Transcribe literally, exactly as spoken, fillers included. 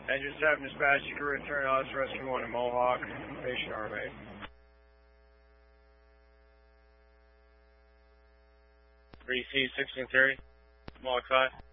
Engine seven dispatch, you can return us, rescue one to Mohawk, Station Army. three C sixteen thirty, Mohawk five.